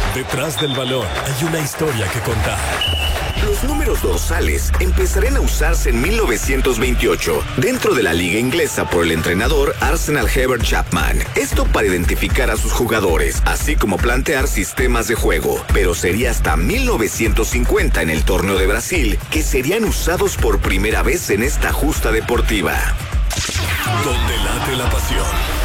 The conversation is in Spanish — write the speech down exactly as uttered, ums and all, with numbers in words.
Detrás del balón hay una historia que contar. Los números dorsales empezarían a usarse en mil novecientos veintiocho dentro de la liga inglesa por el entrenador Arsenal Herbert Chapman. Esto para identificar a sus jugadores, así como plantear sistemas de juego. Pero sería hasta mil novecientos cincuenta en el torneo de Brasil que serían usados por primera vez en esta justa deportiva. Donde late la pasión.